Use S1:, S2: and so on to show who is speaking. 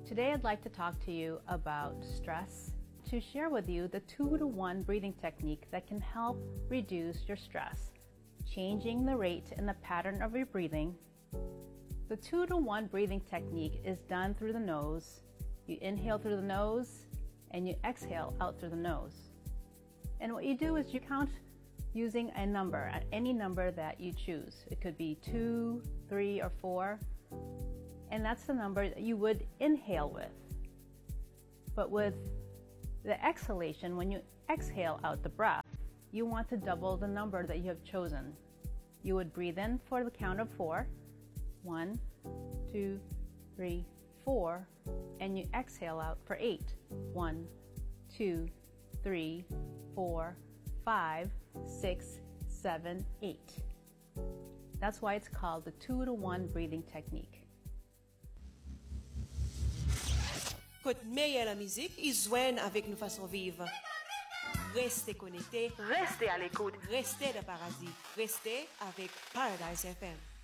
S1: Today I'd like to talk to you about stress, to share with you the 2-to-1 breathing technique that can help reduce your stress, changing the rate and the pattern of your breathing. The 2-to-1 breathing technique is done through the nose. You inhale through the nose and you exhale out through the nose. And what you do is you count using a number, any number that you choose. It could be 2, 3, or 4. And that's the number that you would inhale with. But with the exhalation, when you exhale out the breath, you want to double the number that you have chosen. You would breathe in for the count of 4. 1, 2, 3, 4. And you exhale out for 8. 1, 2, 3, 4, 5, 6, 7, 8. That's why it's called the 2-to-1 breathing technique.
S2: Côte meilleure la musique, ils joignent avec nous façon vivre. Restez connectés, restez à l'écoute, restez de Paradis, restez avec Paradise FM.